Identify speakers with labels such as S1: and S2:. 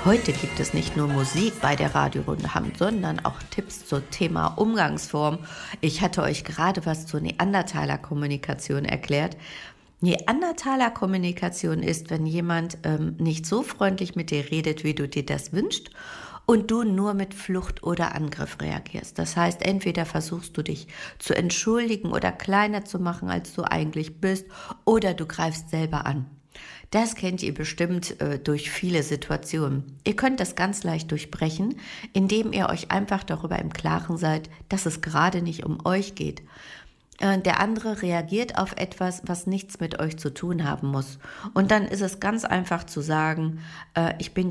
S1: Heute gibt es nicht nur Musik bei der Radiorunde Hamm, sondern auch Tipps zum Thema Umgangsform. Ich hatte euch gerade was zur Neandertaler-Kommunikation erklärt. Neandertaler-Kommunikation ist, wenn jemand nicht so freundlich mit dir redet, wie du dir das wünschst und du nur mit Flucht oder Angriff reagierst. Das heißt, entweder versuchst du dich zu entschuldigen oder kleiner zu machen, als du eigentlich bist, oder du greifst selber an. Das kennt ihr bestimmt durch viele Situationen. Ihr könnt das ganz leicht durchbrechen, indem ihr euch einfach darüber im Klaren seid, dass es gerade nicht um euch geht. Der andere reagiert auf etwas, was nichts mit euch zu tun haben muss. Und dann ist es ganz einfach zu sagen, ich bin